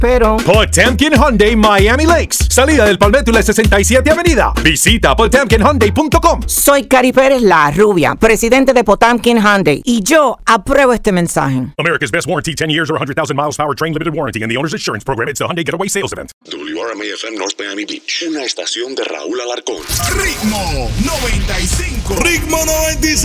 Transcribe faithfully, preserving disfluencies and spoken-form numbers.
pero... Potemkin Hyundai Miami Lakes. Salida del Palmetto y la sesenta y siete Avenida. Visita potemkin hyundai punto com. Soy Cari Pérez, la rubia, presidente de Potemkin Hyundai. Y yo apruebo este mensaje. America's best warranty, ten years or one hundred thousand miles powertrain limited warranty, and the owner's insurance program. It's the Hyundai Getaway Sales Event. W R M A F M North Miami Beach. Una estación de Raúl Alarcón. Ritmo noventa y cinco. Ritmo noventa y cinco.